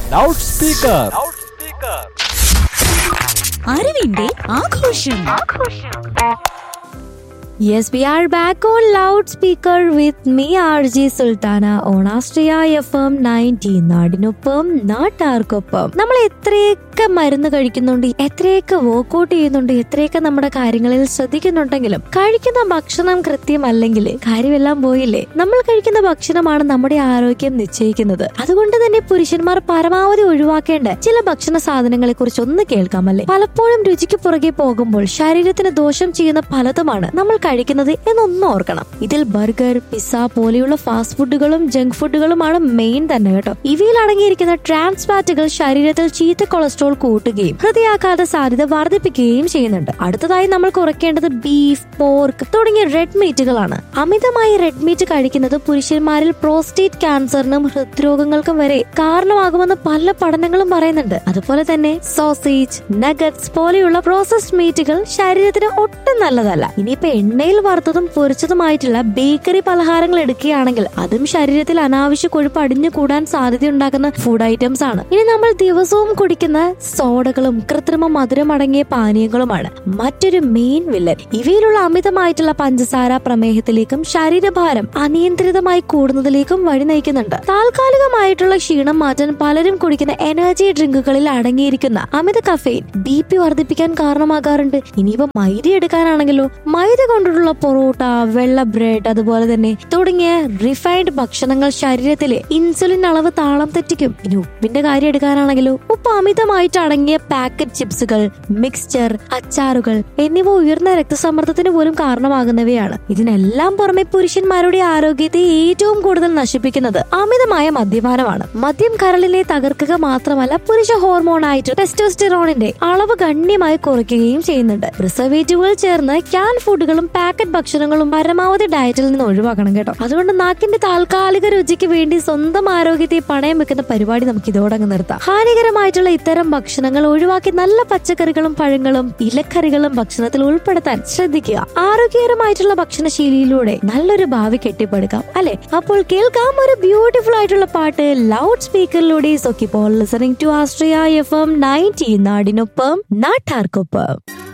Loud speaker. അറിവിന്റെ ആഘോഷം. Yes, we are back on loudspeaker with me, RJ Sultana, on Astria FM 90. നാടിനൊപ്പം നാട്ടാർക്കൊപ്പം. നമ്മൾ എത്രയൊക്കെ മരുന്ന് കഴിക്കുന്നുണ്ട്, എത്രയൊക്കെ വർക്ക്ഔട്ട് ചെയ്യുന്നുണ്ട്, എത്രയൊക്കെ നമ്മുടെ കാര്യങ്ങളിൽ ശ്രദ്ധിക്കുന്നുണ്ടെങ്കിലും കഴിക്കുന്ന ഭക്ഷണം കൃത്യമല്ലെങ്കിൽ കാര്യമെല്ലാം പോയില്ലേ. നമ്മൾ കഴിക്കുന്ന ഭക്ഷണമാണ് നമ്മുടെ ആരോഗ്യം നിശ്ചയിക്കുന്നത്. അതുകൊണ്ട് തന്നെ പുരുഷന്മാർ പരമാവധി ഒഴിവാക്കേണ്ട ചില ഭക്ഷണ സാധനങ്ങളെ കുറിച്ച് ഒന്ന് കേൾക്കാമല്ലേ. പലപ്പോഴും രുചിക്ക് പുറകെ പോകുമ്പോൾ ശരീരത്തിന് ദോഷം ചെയ്യുന്ന പലതുമാണ് നമ്മൾ കഴിക്കുന്നത് എന്നൊന്നും ഓർക്കണം. ഇതിൽ ബർഗർ, പിസ്സ പോലെയുള്ള ഫാസ്റ്റ് ഫുഡുകളും ജങ്ക് ഫുഡുകളുമാണ് മെയിൻ തന്നെ കേട്ടോ. ഇവയിൽ അടങ്ങിയിരിക്കുന്ന ട്രാൻസ് ഫാറ്റുകൾ ശരീരത്തിൽ ചീത്ത കൊളസ്ട്രോൾ കൂട്ടുകയും ഹൃദയാഘാത സാധ്യത വർദ്ധിപ്പിക്കുകയും ചെയ്യുന്നുണ്ട്. അടുത്തതായി നമ്മൾ കുറയ്ക്കേണ്ടത് ബീഫ്, പോർക്ക് തുടങ്ങിയ റെഡ് മീറ്റുകളാണ്. അമിതമായി റെഡ് മീറ്റ് കഴിക്കുന്നത് പുരുഷന്മാരിൽ പ്രോസ്റ്റേറ്റ് ക്യാൻസറിനും ഹൃദ്രോഗങ്ങൾക്കും വരെ കാരണമാകുമെന്ന് പല പഠനങ്ങളും പറയുന്നുണ്ട്. അതുപോലെ തന്നെ സോസേജ്, നഗറ്റ്സ് പോലെയുള്ള പ്രോസസ്ഡ് മീറ്റുകൾ ശരീരത്തിന് ഒട്ടും നല്ലതല്ല. ഇനിയിപ്പോ എണ്ണയിൽ വറുത്തതും പൊരിച്ചതുമായിട്ടുള്ള ബേക്കറി പലഹാരങ്ങൾ എടുക്കുകയാണെങ്കിൽ അതും ശരീരത്തിൽ അനാവശ്യ കൊഴുപ്പ് അടിഞ്ഞു കൂടാൻ സാധ്യതയുണ്ടാക്കുന്ന ഫുഡ് ഐറ്റംസ് ആണ്. ഇനി നമ്മൾ ദിവസവും കുടിക്കുന്ന സോഡകളും കൃത്രിമ മധുരം അടങ്ങിയ പാനീയങ്ങളുമാണ് മറ്റൊരു മെയിൻ വില്ലൻ. ഇവയിലുള്ള അമിതമായിട്ടുള്ള പഞ്ചസാര പ്രമേഹത്തിലേക്കും ശരീരഭാരം അനിയന്ത്രിതമായി കൂടുന്നതിലേക്കും വഴി നയിക്കുന്നുണ്ട്. താൽക്കാലികമായിട്ടുള്ള ക്ഷീണം മാറ്റാൻ പലരും കുടിക്കുന്ന എനർജി ഡ്രിങ്കുകളിൽ അടങ്ങിയിരിക്കുന്ന അമിത കഫെയിൻ BP വർദ്ധിപ്പിക്കാൻ കാരണമാകാറുണ്ട്. ഇനിയിപ്പോ മൈദ എടുക്കാനാണെങ്കിലോ, മൈദ കൊണ്ടുള്ള പൊറോട്ട, വെള്ള ബ്രെഡ് അതുപോലെ തന്നെ തുടങ്ങിയ റിഫൈൻഡ് ഭക്ഷണങ്ങൾ ശരീരത്തിലെ ഇൻസുലിൻ അളവ് താളം തെറ്റിക്കും. ഇനി ഉപ്പിന്റെ കാര്യം എടുക്കാനാണെങ്കിലോ, ഉപ്പ് അമിതമായിട്ട് അടങ്ങിയ പാക്കറ്റ് ചിപ്സുകൾ, മിക്സ്ചർ, അച്ചാറുകൾ എന്നിവ ഉയർന്ന രക്തസമ്മർദ്ദത്തിന് പോലും കാരണമാകുന്നവയാണ്. ഇതിനെല്ലാം പുറമെ പുരുഷന്മാരുടെ ആരോഗ്യത്തെ ഏറ്റവും കൂടുതൽ നശിപ്പിക്കുന്നത് അമിതമായ മദ്യപാനമാണ്. മദ്യം കരളിനെ തകർക്കുക മാത്രമല്ല, പുരുഷ ഹോർമോണായിട്ട് ടെസ്റ്റോസ്റ്റെറോണിന്റെ അളവ് ഗണ്യമായി കുറയ്ക്കുകയും ചെയ്യുന്നുണ്ട്. പ്രിസർവേറ്റീവുകൾ ചേർന്ന് ക്യാൻ ഫുഡുകളും പാക്കറ്റ് ഭക്ഷണങ്ങളും പരമാവധി ഡയറ്റിൽ നിന്ന് ഒഴിവാക്കണം കേട്ടോ. അതുകൊണ്ട് നാക്കിന്റെ താൽക്കാലിക രുചിക്ക് വേണ്ടി സ്വന്തം ആരോഗ്യത്തെ പണയം വെക്കുന്ന പരിപാടി നമുക്ക് ഇതോടങ്ങ് നിർത്താം. ഹാനികരമായിട്ടുള്ള ഇത്തരം ഭക്ഷണങ്ങൾ ഒഴിവാക്കി നല്ല പച്ചക്കറികളും പഴങ്ങളും ഇലക്കറികളും ഭക്ഷണത്തിൽ ഉൾപ്പെടുത്താൻ ശ്രദ്ധിക്കുക. ആരോഗ്യകരമായിട്ടുള്ള ഭക്ഷണശീലിയിലൂടെ നല്ലൊരു ഭാവി കെട്ടിപ്പടുക്കാം അല്ലെ. അപ്പോൾ കേൾക്കാം ഒരു ബ്യൂട്ടിഫുൾ ആയിട്ടുള്ള പാട്ട് loud സ്പീക്കറിലൂടെ. So keep on listening to Austria FM 90, നാടിനൊപ്പം നാട്ടാർക്കൊപ്പം.